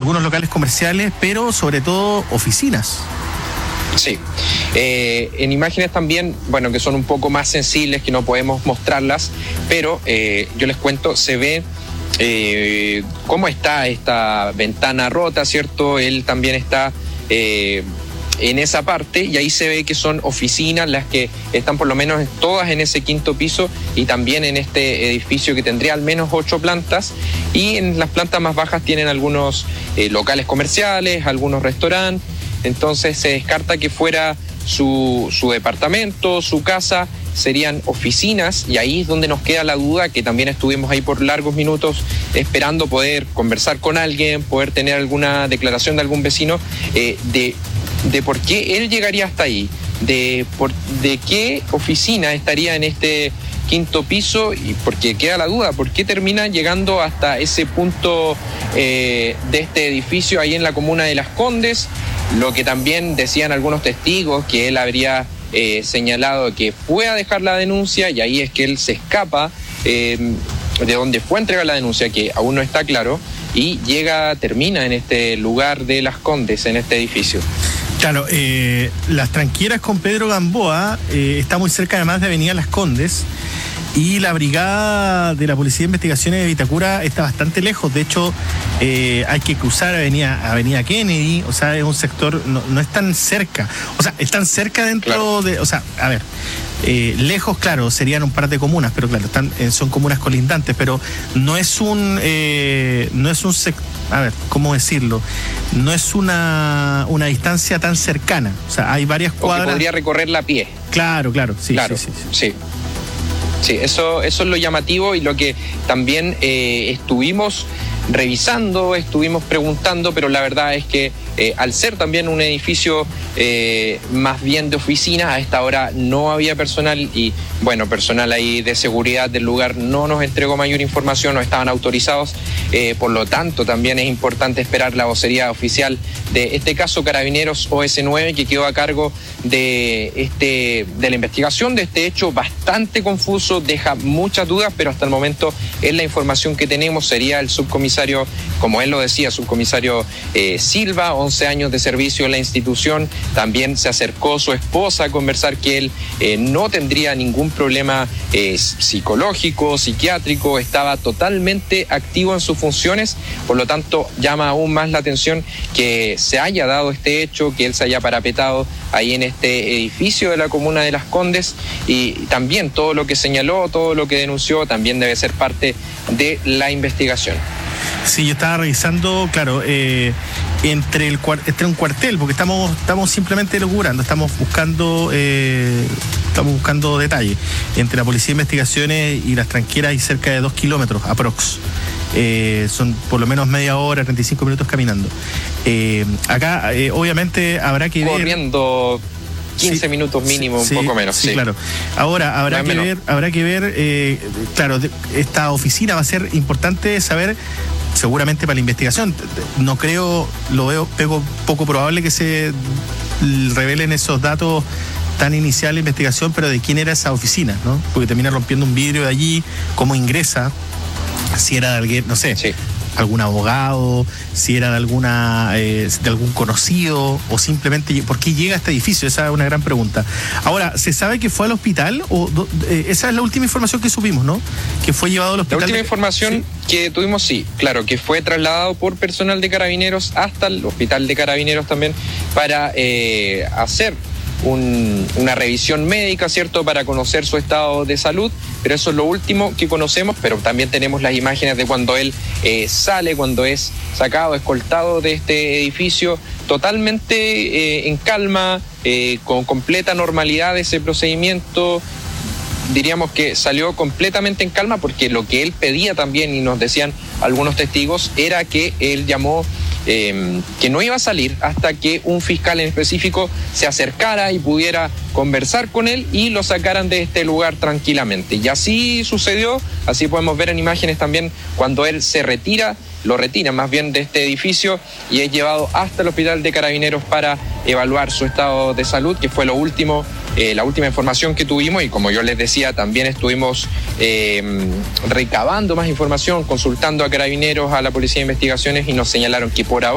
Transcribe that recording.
algunos locales comerciales, pero sobre todo oficinas. Sí, en imágenes también, bueno, que son un poco más sensibles, que no podemos mostrarlas, pero yo les cuento, se ve cómo está esta ventana rota, ¿cierto? Él también está en esa parte, y ahí se ve que son oficinas las que están por lo menos todas en ese quinto piso, y también en este edificio que tendría al menos 8 plantas, y en las plantas más bajas tienen algunos locales comerciales, algunos restaurantes. Entonces se descarta que fuera su departamento, su casa, serían oficinas, y ahí es donde nos queda la duda, que también estuvimos ahí por largos minutos esperando poder conversar con alguien, poder tener alguna declaración de algún vecino de por qué él llegaría hasta ahí, de qué oficina estaría en este quinto piso, y porque queda la duda, ¿por qué termina llegando hasta ese punto de este edificio ahí en la comuna de Las Condes? Lo que también decían algunos testigos, que él habría señalado que fue a dejar la denuncia, y ahí es que él se escapa de donde fue a entregar la denuncia, que aún no está claro, y termina en este lugar de Las Condes, en este edificio. Claro, Las Tranqueras con Pedro Gamboa está muy cerca además de Avenida Las Condes, y la brigada de la Policía de Investigaciones de Vitacura está bastante lejos. De hecho, hay que cruzar Avenida Kennedy, o sea, es un sector, no es tan cerca. O sea, están cerca dentro, claro, de, o sea, a ver, lejos, claro, serían un par de comunas, pero claro, son comunas colindantes, pero no es un sector, a ver, ¿cómo decirlo? No es una distancia tan cercana. O sea, hay varias cuadras. O que podría recorrerla a pie. Claro, sí. Sí, eso es lo llamativo, y lo que también estuvimos revisando, estuvimos preguntando, pero la verdad es que al ser también un edificio más bien de oficina, a esta hora no había personal, y bueno, personal ahí de seguridad del lugar no nos entregó mayor información, no estaban autorizados, por lo tanto también es importante esperar la vocería oficial de este caso, Carabineros OS9, que quedó a cargo de la investigación de este hecho bastante confuso, deja muchas dudas, pero hasta el momento es la información que tenemos. Sería el subcomisario, como él lo decía, subcomisario Silva, 11 años de servicio en la institución. También se acercó su esposa a conversar que él no tendría ningún problema psicológico, psiquiátrico, estaba totalmente activo en sus funciones, por lo tanto llama aún más la atención que se haya dado este hecho, que él se haya parapetado ahí en este edificio de la comuna de Las Condes, y también todo lo que señaló, todo lo que denunció, también debe ser parte de la investigación. Sí, yo estaba revisando, claro, entre un cuartel, porque estamos simplemente locurando, estamos buscando detalles. Entre la Policía de Investigaciones y Las Tranqueras hay cerca de 2 kilómetros, aprox. Son por lo menos media hora, 35 minutos caminando. Acá, obviamente, habrá que ver... Corriendo 15 minutos mínimo, un poco menos. Sí, claro. Ahora, habrá que ver, claro, esta oficina va a ser importante saber, seguramente para la investigación. No creo, veo poco probable que se revelen esos datos tan inicial de investigación, pero de quién era esa oficina, ¿no? Porque termina rompiendo un vidrio de allí, cómo ingresa, si era de alguien, no sé, sí, algún abogado, si era de algún conocido, o simplemente por qué llega a este edificio. Esa es una gran pregunta. Ahora, ¿se sabe que fue al hospital? Esa es la última información que supimos, ¿no? Que fue llevado al hospital. La última información que tuvimos, sí, claro, que fue trasladado por personal de Carabineros hasta el hospital de Carabineros también para hacer una revisión médica, ¿cierto?, para conocer su estado de salud, pero eso es lo último que conocemos. Pero también tenemos las imágenes de cuando él sale, cuando es sacado, escoltado de este edificio, totalmente en calma, con completa normalidad de ese procedimiento. Diríamos que salió completamente en calma, porque lo que él pedía también, y nos decían algunos testigos, era que él llamó que no iba a salir hasta que un fiscal en específico se acercara y pudiera conversar con él y lo sacaran de este lugar tranquilamente. Y así sucedió, así podemos ver en imágenes también cuando él se retira, lo retira más bien de este edificio, y es llevado hasta el hospital de Carabineros para evaluar su estado de salud, que fue lo último, la última información que tuvimos. Y como yo les decía, también estuvimos recabando más información, consultando a Carabineros, a la Policía de Investigaciones, y nos señalaron que por ahora